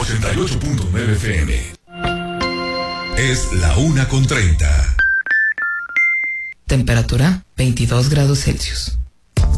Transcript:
88.9 FM. Es la 1:30. Temperatura 22 grados Celsius.